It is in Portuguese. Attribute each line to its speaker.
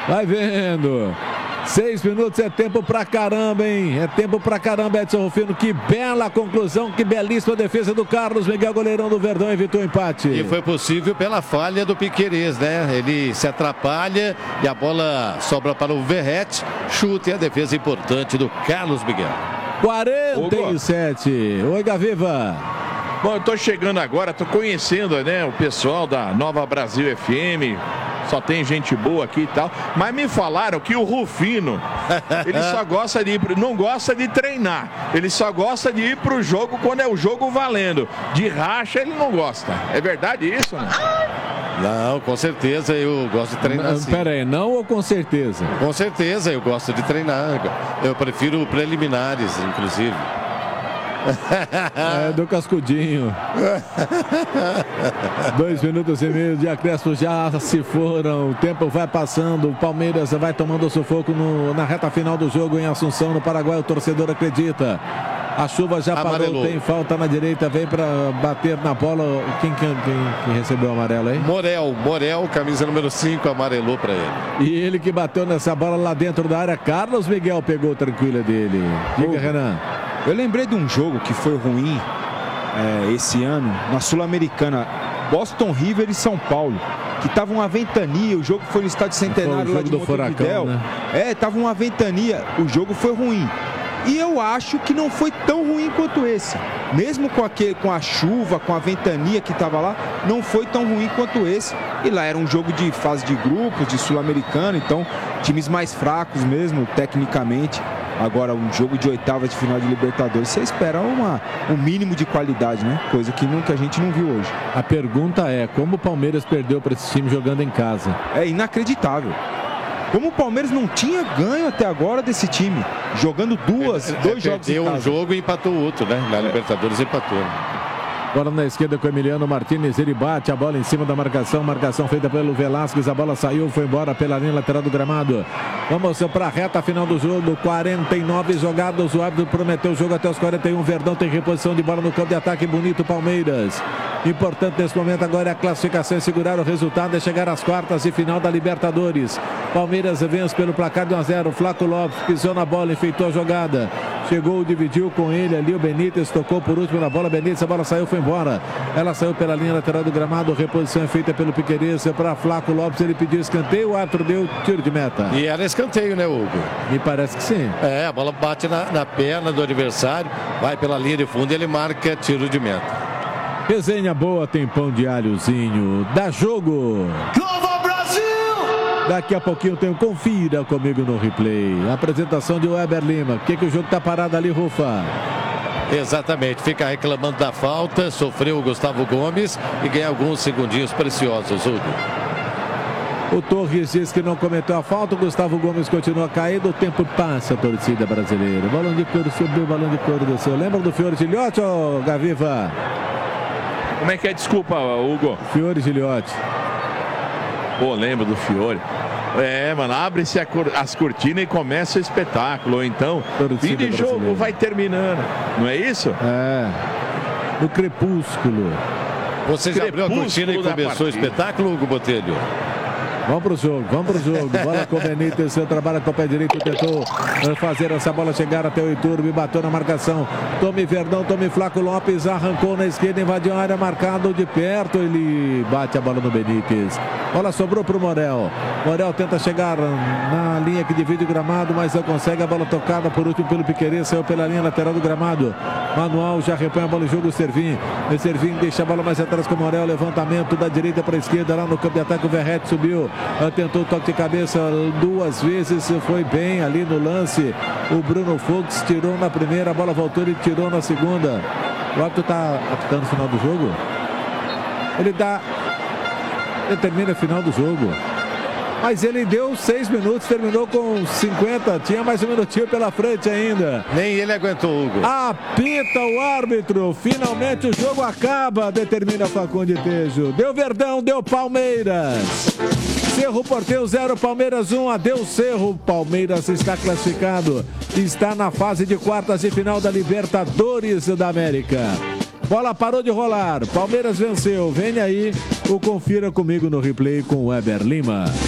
Speaker 1: Vai vendo. 6 minutos é tempo pra caramba, hein? É tempo pra caramba, Edson Rufino. Que bela conclusão, que belíssima defesa do Carlos Miguel, goleirão do Verdão, evitou o empate.
Speaker 2: E foi possível pela falha do Piquerez, né? Ele se atrapalha e a bola sobra para o Verrete. Chute e a defesa importante do Carlos Miguel.
Speaker 1: 47. Oi, Gaviva.
Speaker 3: Bom, eu tô chegando agora, tô conhecendo, né, o pessoal da Nova Brasil FM. Só tem gente boa aqui e tal. Mas me falaram que o Rufino, ele só gosta de ir, não gosta de treinar. Ele só gosta de ir pro jogo quando é o jogo valendo. De racha ele não gosta. É verdade isso, né?
Speaker 2: Não, com certeza eu gosto de treinar sim.
Speaker 1: Pera aí, não ou com certeza?
Speaker 2: Com certeza eu gosto de treinar. Eu prefiro preliminares, inclusive.
Speaker 1: É do cascudinho. 2 minutos e meio de acréscimo já se foram. O tempo vai passando. O Palmeiras vai tomando sufoco na reta final do jogo em Assunção, no Paraguai. O torcedor acredita. A chuva já parou, tem falta na direita, vem para bater na bola. Quem recebeu o amarelo aí?
Speaker 2: Morel, camisa número 5, amarelou para ele.
Speaker 1: E ele que bateu nessa bola lá dentro da área, Carlos Miguel pegou tranquila dele. Diga, Renan.
Speaker 4: Eu lembrei de um jogo que foi ruim esse ano, na Sul-Americana, Boston River e São Paulo, que tava uma ventania, o jogo foi no Estádio Centenário lá de Montevidéu. Né? Tava uma ventania, o jogo foi ruim. E eu acho que não foi tão ruim quanto esse. Mesmo com a chuva, com a ventania que estava lá, não foi tão ruim quanto esse. E lá era um jogo de fase de grupos, de Sul-Americana, então times mais fracos mesmo, tecnicamente. Agora, um jogo de oitava de final de Libertadores, você espera um mínimo de qualidade, né? Coisa que a gente não viu hoje.
Speaker 1: A pergunta é, como o Palmeiras perdeu para esse time jogando em casa?
Speaker 4: É inacreditável. Como o Palmeiras não tinha ganho até agora desse time, jogando dois jogos em casa.
Speaker 2: Perdeu um jogo e empatou outro, né? Na Libertadores empatou.
Speaker 1: Bola na esquerda com o Emiliano Martínez, ele bate a bola em cima da marcação feita pelo Velasquez, a bola saiu, foi embora pela linha lateral do gramado. Vamos para a reta final do jogo, 49 jogados, o árbitro prometeu o jogo até os 41, Verdão tem reposição de bola no campo de ataque, bonito Palmeiras. Importante nesse momento agora é a classificação, segurar o resultado e chegar às quartas e final da Libertadores. Palmeiras vence pelo placar de 1-0, Flaco Lopes pisou na bola, enfeitou a jogada. Chegou, dividiu com ele ali, o Benítez tocou por último na bola, Benítez, a bola saiu, foi embora. Ela saiu pela linha lateral do gramado, reposição é feita pelo Piquerez para Flaco Lopes, ele pediu escanteio, o árbitro deu tiro de meta.
Speaker 2: E era escanteio, né, Hugo?
Speaker 1: Me parece que sim.
Speaker 2: A bola bate na perna do adversário, vai pela linha de fundo e ele marca tiro de meta.
Speaker 1: Resenha boa, tem pão de alhozinho, dá jogo. Daqui a pouquinho tem confira comigo no replay. Apresentação de Weber Lima. Por que o jogo tá parado ali, Rufa?
Speaker 2: Exatamente, fica reclamando da falta, sofreu o Gustavo Gomes e ganha alguns segundinhos preciosos, Hugo.
Speaker 1: O Torres diz que não cometeu a falta, o Gustavo Gomes continua caído, o tempo passa, a torcida brasileira. O balão de couro subiu, o balão de couro desceu. Lembra do Fiore Giliotti, ô Gaviva?
Speaker 3: Como é que é? Desculpa, Hugo.
Speaker 1: Fiore Giliotti.
Speaker 3: Pô, lembro do Fiore. Mano, abre-se as cortinas e começa o espetáculo. Ou então, fim de jogo vai terminando. Não é isso?
Speaker 1: No crepúsculo.
Speaker 2: Você já abriu a cortina e começou o espetáculo, Hugo Botelho?
Speaker 1: Vamos pro jogo. Bola com o Benítez, seu trabalho com o pé direito, tentou fazer essa bola chegar até o Iturbe, bateu na marcação. Tome Verdão, tome Flaco Lopes, arrancou na esquerda, invadiu a área, marcado de perto, ele bate a bola no Benítez. Bola sobrou pro Morel. Morel tenta chegar na linha que divide o gramado, mas não consegue. A bola tocada por último pelo Piquerez, saiu pela linha lateral do gramado. Manual já repõe a bola em jogo, o Servin deixa a bola mais atrás com o Morel, levantamento da direita para a esquerda, lá no campo de ataque o Verrete subiu. Tentou o toque de cabeça 2 vezes, foi bem ali no lance. O Bruno Fux tirou na primeira, a bola voltou e tirou na segunda. O árbitro está apitando o final do jogo. Ele determina o final do jogo. Mas ele deu 6 minutos, terminou com 50. Tinha mais um minutinho pela frente ainda.
Speaker 2: Nem ele aguentou, Hugo.
Speaker 1: Apita o árbitro. Finalmente o jogo acaba, determina Facundo Tejo. Deu Verdão, deu Palmeiras. Cerro Porteiro 0, Palmeiras 1. Adeus, Cerro. Palmeiras está classificado. Está na fase de quartas de final da Libertadores da América. Bola parou de rolar. Palmeiras venceu. Vem aí o Confira Comigo no replay com Weber Lima.